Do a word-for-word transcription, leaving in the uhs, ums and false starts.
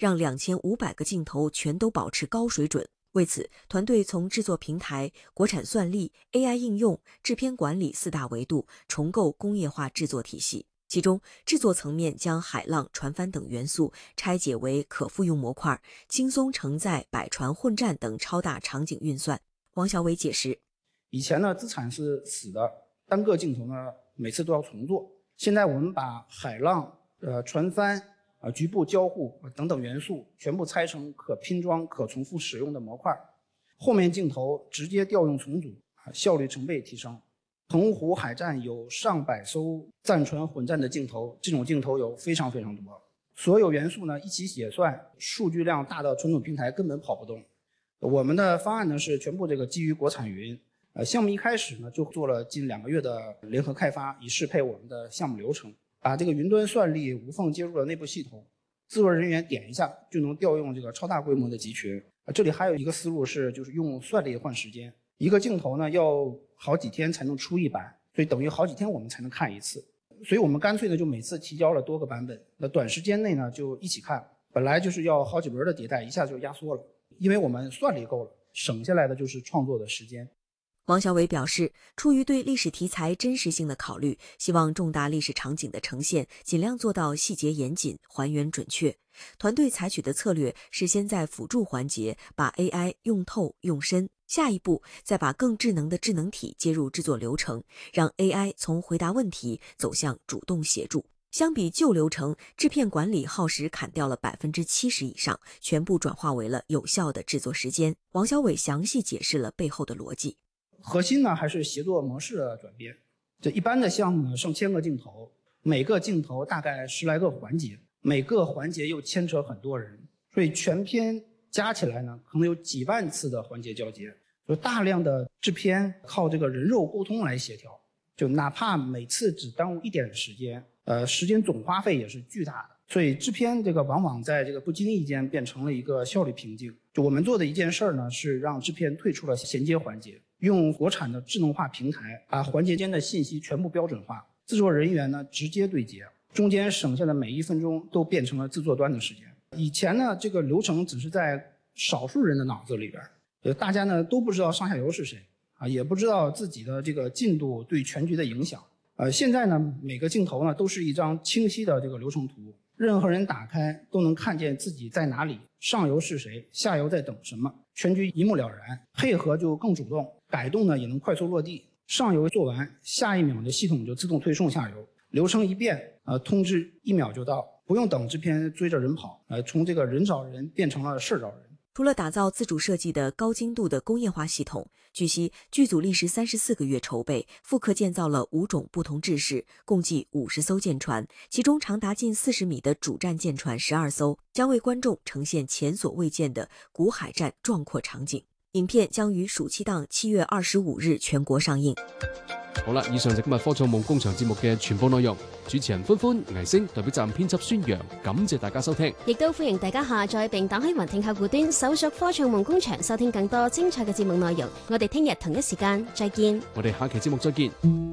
让两千五百个镜头全都保持高水准。为此，团队从制作平台、国产算力、A I 应用、制片管理四大维度重构工业化制作体系。其中，制作层面将海浪、船帆等元素拆解为可复用模块，轻松承载百船混战等超大场景运算。王小伟解释： 以前呢，资产是死的，单个镜头呢每次都要重做。现在我们把海浪、呃船帆、啊，局部交互等等元素全部拆成可拼装、可重复使用的模块，后面镜头直接调用重组，啊，效率成倍提升。澎湖海战有上百艘战船混战的镜头，这种镜头有非常非常多。所有元素呢一起写算，数据量大到传统平台根本跑不动。我们的方案呢是全部这个基于国产云，呃，项目一开始呢就做了近两个月的联合开发，以适配我们的项目流程。把这个云端算力无缝接入了内部系统，制作人员点一下就能调用这个超大规模的集群。这里还有一个思路是，就是用算力换时间。一个镜头呢要好几天才能出一版，所以等于好几天我们才能看一次。所以我们干脆呢就每次提交了多个版本，那短时间内呢就一起看。本来就是要好几轮的迭代，一下就压缩了，因为我们算力够了，省下来的就是创作的时间。 王小伟表示，出于对历史题材真实性的考虑，希望重大历史场景的呈现尽量做到细节严谨、还原准确。团队采取的策略是先在辅助环节把 A I 用透用深，下一步再把更智能的智能体接入制作流程，让 A I 从回答问题走向主动协助。相比旧流程，制片管理耗时砍掉了 百分之七十 以上，全部转化为了有效的制作时间。王小伟详细解释了背后的逻辑。 核心呢还是协作模式的转变。这一般的项目呢上千个镜头，每个镜头大概十来个环节，每个环节又牵扯很多人，所以全片加起来呢可能有几万次的环节交接，就大量的制片靠这个人肉沟通来协调，就哪怕每次只耽误一点时间，呃，时间总花费也是巨大的。所以制片这个往往在这个不经意间变成了一个效率瓶颈。就我们做的一件事儿呢，是让制片退出了衔接环节，用国产的智能化平台把环节间的信息全部标准化，制作人员呢直接对接，中间省下的每一分钟都变成了制作端的时间。以前呢，这个流程只是在少数人的脑子里边，呃，大家呢都不知道上下游是谁啊，也不知道自己的这个进度对全局的影响。呃，现在呢，每个镜头呢都是一张清晰的这个流程图，任何人打开都能看见自己在哪里，上游是谁，下游在等什么，全局一目了然，配合就更主动，改动呢也能快速落地。上游做完，下一秒的系统就自动推送下游，流程一变，呃，通知一秒就到，不用等制片追着人跑，呃，从这个人找人变成了事找人。 除了打造自主设计的高精度的工业化系统，据悉剧组历时三十四个月筹备，复刻建造了五种不同制式，共计五十艘舰船，其中长达近四十米的主战舰船十二艘，将为观众呈现前所未见的古海战壮阔场景。影片將於暑期檔七月二十五日全國上映。 好啦，以上就今日科創夢工場節目嘅全部內容。主持人歡歡、倪星代表站編輯孫陽，感謝大家收聽。 亦都歡迎大家下載並打開雲聽客戶端，搜索科創夢工場，收聽更多精彩嘅節目內容。我哋聽日同一時間再見。 我哋下期節目再見。